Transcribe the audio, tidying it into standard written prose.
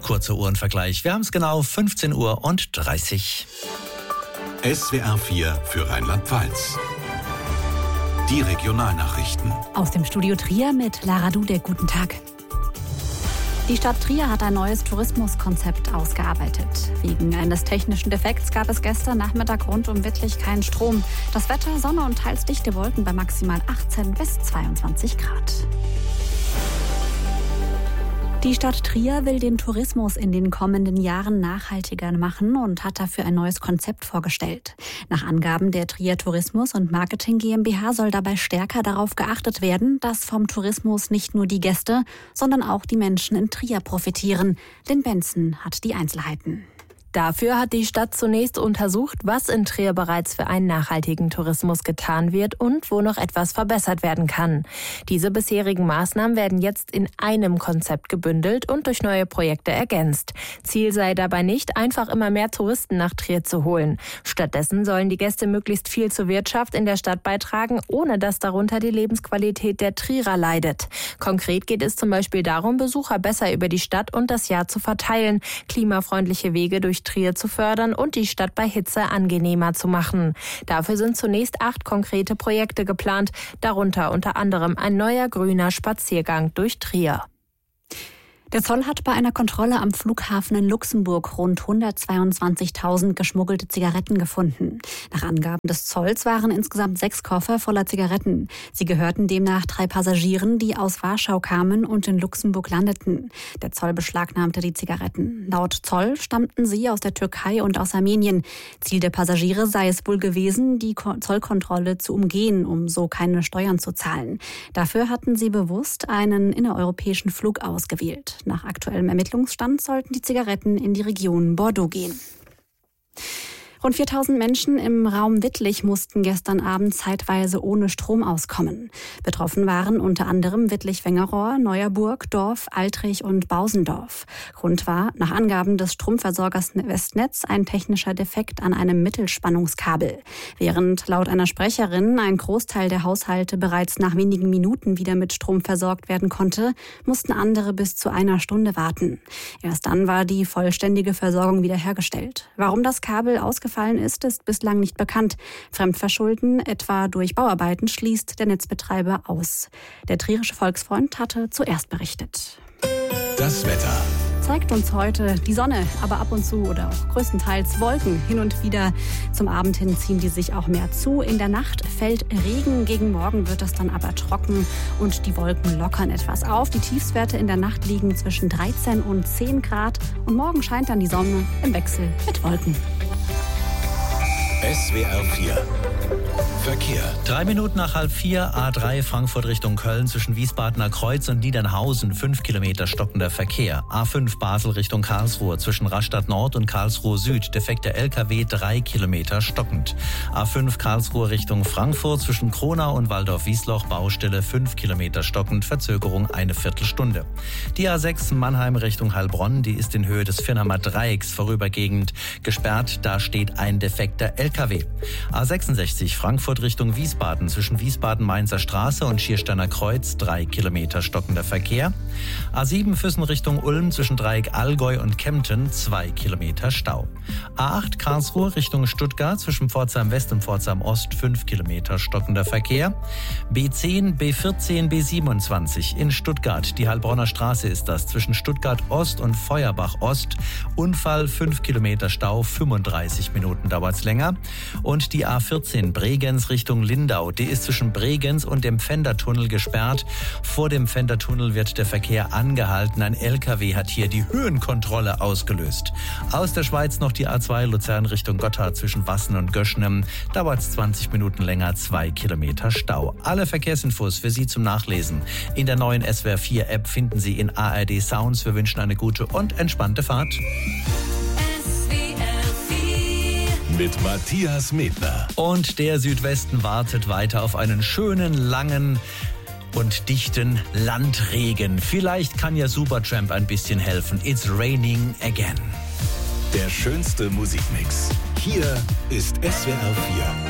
kurzer Uhrenvergleich. Wir haben es genau 15:30 Uhr. SWR 4 für Rheinland-Pfalz. Die Regionalnachrichten. Aus dem Studio Trier mit Lara Dudek. Guten Tag. Die Stadt Trier hat ein neues Tourismuskonzept ausgearbeitet. Wegen eines technischen Defekts gab es gestern Nachmittag rund um Wittlich keinen Strom. Das Wetter, Sonne und teils dichte Wolken bei maximal 18 bis 22 Grad. Die Stadt Trier will den Tourismus in den kommenden Jahren nachhaltiger machen und hat dafür ein neues Konzept vorgestellt. Nach Angaben der Trier Tourismus und Marketing GmbH soll dabei stärker darauf geachtet werden, dass vom Tourismus nicht nur die Gäste, sondern auch die Menschen in Trier profitieren. Lynn Benson hat die Einzelheiten. Dafür hat die Stadt zunächst untersucht, was in Trier bereits für einen nachhaltigen Tourismus getan wird und wo noch etwas verbessert werden kann. Diese bisherigen Maßnahmen werden jetzt in einem Konzept gebündelt und durch neue Projekte ergänzt. Ziel sei dabei nicht, einfach immer mehr Touristen nach Trier zu holen. Stattdessen sollen die Gäste möglichst viel zur Wirtschaft in der Stadt beitragen, ohne dass darunter die Lebensqualität der Trierer leidet. Konkret geht es zum Beispiel darum, Besucher besser über die Stadt und das Jahr zu verteilen, klimafreundliche Wege durch Trier zu fördern und die Stadt bei Hitze angenehmer zu machen. Dafür sind zunächst 8 konkrete Projekte geplant, darunter unter anderem ein neuer grüner Spaziergang durch Trier. Der Zoll hat bei einer Kontrolle am Flughafen in Luxemburg rund 122.000 geschmuggelte Zigaretten gefunden. Nach Angaben des Zolls waren insgesamt 6 Koffer voller Zigaretten. Sie gehörten demnach 3 Passagieren, die aus Warschau kamen und in Luxemburg landeten. Der Zoll beschlagnahmte die Zigaretten. Laut Zoll stammten sie aus der Türkei und aus Armenien. Ziel der Passagiere sei es wohl gewesen, die Zollkontrolle zu umgehen, um so keine Steuern zu zahlen. Dafür hatten sie bewusst einen innereuropäischen Flug ausgewählt. Nach aktuellem Ermittlungsstand sollten die Zigaretten in die Region Bordeaux gehen. Rund 4.000 Menschen im Raum Wittlich mussten gestern Abend zeitweise ohne Strom auskommen. Betroffen waren unter anderem Wittlich-Wengerohr, Neuerburg, Dorf, Altrich und Bausendorf. Grund war, nach Angaben des Stromversorgers Westnetz, ein technischer Defekt an einem Mittelspannungskabel. Während laut einer Sprecherin ein Großteil der Haushalte bereits nach wenigen Minuten wieder mit Strom versorgt werden konnte, mussten andere bis zu einer Stunde warten. Erst dann war die vollständige Versorgung wiederhergestellt. Warum das Kabel ausgefallen ist bislang nicht bekannt. Fremdverschulden, etwa durch Bauarbeiten, schließt der Netzbetreiber aus. Der Trierische Volksfreund hatte zuerst berichtet. Das Wetter Zeigt uns heute die Sonne, aber ab und zu oder auch größtenteils Wolken. Hin und wieder zum Abend hin ziehen die sich auch mehr zu. In der Nacht fällt Regen, gegen Morgen wird es dann aber trocken und die Wolken lockern etwas auf. Die Tiefstwerte in der Nacht liegen zwischen 13 und 10 Grad und morgen scheint dann die Sonne im Wechsel mit Wolken. SWR 4 Verkehr. 3 Minuten nach 3:30, A3 Frankfurt Richtung Köln zwischen Wiesbadener Kreuz und Niedernhausen, 5 Kilometer stockender Verkehr. A5 Basel Richtung Karlsruhe zwischen Rastatt Nord und Karlsruhe Süd, defekter LKW 3 Kilometer stockend. A5 Karlsruhe Richtung Frankfurt zwischen Kronau und Waldorf-Wiesloch, Baustelle 5 Kilometer stockend, Verzögerung eine Viertelstunde. Die A6 Mannheim Richtung Heilbronn, die ist in Höhe des Firnamer Dreiecks vorübergehend gesperrt, da steht ein defekter LKW. A66 Frankfurt Richtung Wiesbaden zwischen Wiesbaden-Mainzer Straße und Schiersteiner Kreuz, 3 Kilometer stockender Verkehr. A7 Füssen Richtung Ulm zwischen Dreieck Allgäu und Kempten, 2 Kilometer Stau. A8 Karlsruhe Richtung Stuttgart zwischen Pforzheim West und Pforzheim Ost, 5 Kilometer stockender Verkehr. B10, B14, B27 in Stuttgart, die Heilbronner Straße ist das, zwischen Stuttgart Ost und Feuerbach Ost. Unfall, 5 Kilometer Stau, 35 Minuten dauert's länger. Und die A14 Bregenz Richtung Lindau, die ist zwischen Bregenz und dem Pfändertunnel gesperrt. Vor dem Pfändertunnel wird der Verkehr angehalten. Ein LKW hat hier die Höhenkontrolle ausgelöst. Aus der Schweiz noch die A2 Luzern Richtung Gotthard zwischen Wassen und Göschnem. Dauert's 20 Minuten länger, 2 Kilometer Stau. Alle Verkehrsinfos für Sie zum Nachlesen in der neuen SWR 4 App finden Sie in ARD Sounds. Wir wünschen eine gute und entspannte Fahrt. Mit Matthias Medler. Und der Südwesten wartet weiter auf einen schönen, langen und dichten Landregen. Vielleicht kann ja Supertramp ein bisschen helfen. It's raining again. Der schönste Musikmix. Hier ist SWR 4.